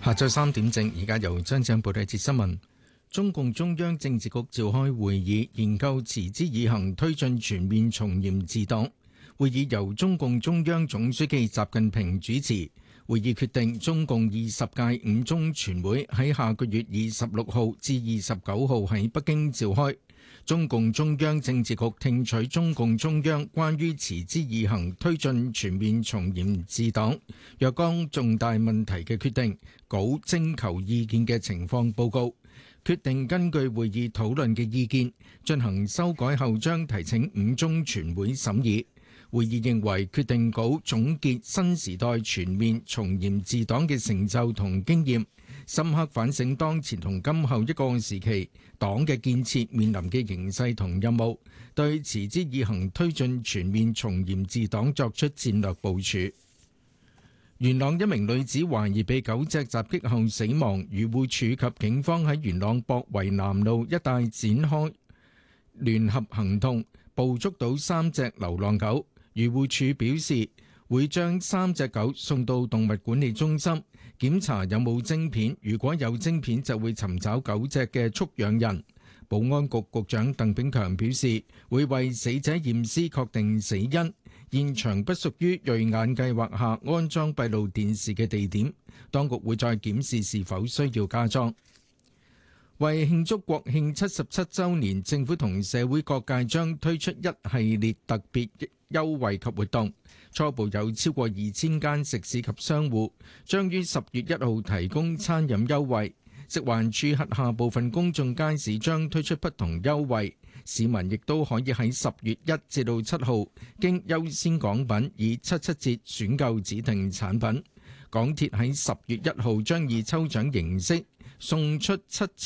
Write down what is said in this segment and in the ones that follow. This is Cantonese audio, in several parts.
下晝3點正，而家由張正報道一節新聞。中共中央政治局召開會議，研究持之以恆推進全面從嚴治黨。會議由中共中央總書記習近平主持。會議決定，中共20屆五中全會喺下個月26號至29號喺北京召開。中共中央政治局聽取中共中央關於持之以恆推進全面從嚴治黨若干重大問題嘅決定稿徵求意見嘅情況報告，決定根據會議討論嘅意見進行修改後，將提請五中全會審議。會議認為決定稿總結新時代全面從嚴治黨嘅成就同經驗，深刻反省當前同今後一個時期黨嘅建設面臨嘅形勢同任務，對持之以恆推進全面從嚴治黨作出戰略部署。元朗一名女子懷疑被狗隻襲擊後死亡，漁護署及警方喺元朗博圍南路一帶展開聯合行動，捕捉到3隻流浪狗。漁護署表示會將3隻狗送到動物管理中心檢查有冇晶片，如果有晶片就會尋找狗隻嘅畜養人。保安局局長鄧炳強表示會為死者驗屍確定死因，現場不屬於銳眼計劃下安裝閉路電視嘅地點，當局會再檢視是否需要加裝。為慶祝國慶77週年，政府同社會各界將推出一系列特別優惠及活動，初步有超過2000間食肆及商戶將於10月1號提供餐飲優惠。食環署轄下部分公眾街市將推出不同優惠，市民亦都可以喺10月1至到7號經優先港品以77折選購指定產品。港鐵喺10月1號將以抽獎形式送出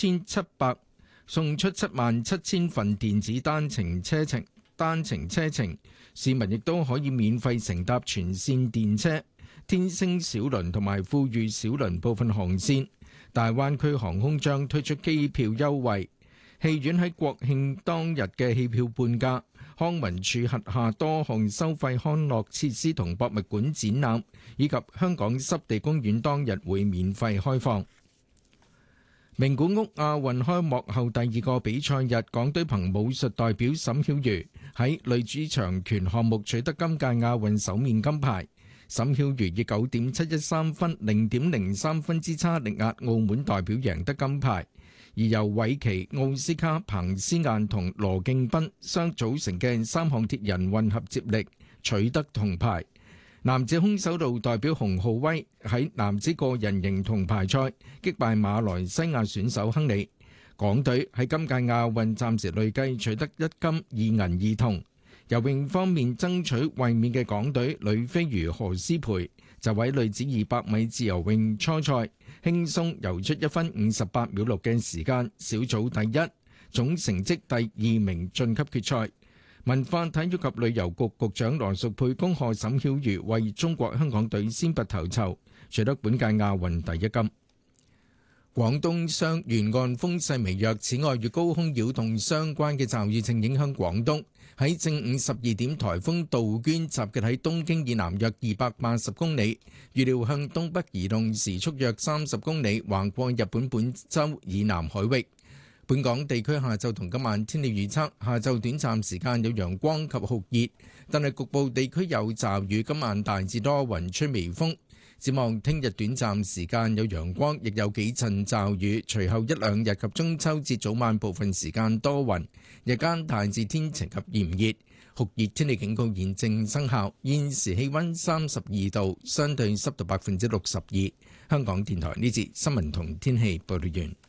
77000份電子單程車程，市民亦都可以免費乘搭全線電車、天星小輪同埋富裕小輪部分航線。大灣區航空將推出機票優惠，戲院喺國慶當日嘅戲票半價。康文署轄下多項收費康樂設施同博物館展覽，以及香港濕地公園當日會免費開放。名古屋亞運開幕後第2個比賽日，港隊憑武術代表沈曉瑜喺女子長拳項目取得今屆亞運首面金牌。沈曉瑜以9.713分、0.03分之差力壓澳門代表贏得金牌，而由韋奇、奧斯卡、彭思晏同羅敬斌相組成嘅3項鐵人混合接力取得銅牌。男子空手道代表洪浩威喺男子個人型銅牌賽擊敗馬來西亞選手亨利。港隊喺今屆亞運暫時累計取得1金2銀2銅。游泳方面，爭取衛冕嘅港隊女飛魚何詩蓓就喺女子200米自由泳初賽輕鬆游出1分58秒6嘅時間，小組第一，總成績第2名晉級決賽。文化體育及旅遊局局長羅淑佩恭賀沈曉瑜為中國香港隊先拔頭籌，取得本屆亞運第1金。廣東雙沿岸風勢微弱，此外與高空擾動相關嘅驟雨正影響廣東。喺正午12點，颱風杜鵑集結喺東經以南約280公里，預料向東北移動，時速約30公里，橫過日本本州以南海域。本港地區下晝同今晚天氣預測：下晝短暫時間有陽光及酷熱，但係局部地區有驟雨。今晚大致多雲，吹微風。展望聽日短暫時間有陽光，亦有幾陣驟雨。隨後1、2日及中秋節早晚部分時間多雲，日間大致天晴及炎熱。酷熱天氣警告現正生效。現時氣溫32度，相對濕度62%。香港電台呢節新聞同天氣報道完。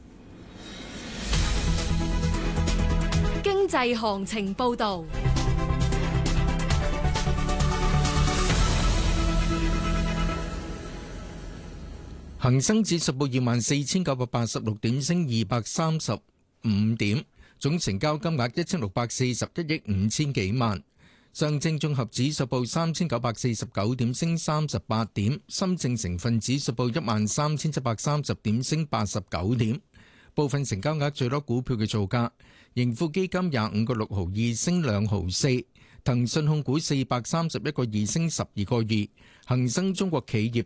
經濟行情報道。 恒生指數報24,986點，升235點，總成交金額1641億5千幾萬。上證綜合指數報3,949點，升38點。深證成分指數報13,730點，升89點。部分成交額最多股票嘅造價：盈富基金25個6毫2，升2毫4。騰訊控股431個2，升12個2。恒生中國企業